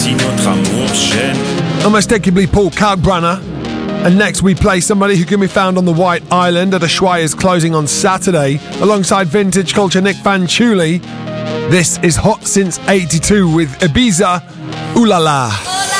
Si notre amour gêne. Unmistakably Paul Kalkbrenner. And next we play somebody who can be found on the White Island at Ushuaia's closing on Saturday, alongside Vintage Culture Nick Fanciulli. This is Hot Since 82 with Ibiza Ooh La La.